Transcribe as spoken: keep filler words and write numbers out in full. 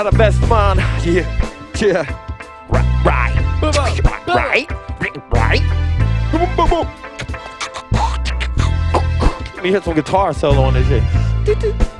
The best man. Yeah. Yeah. Right. Right. Right. Right. Let me hit some guitar solo on this shit.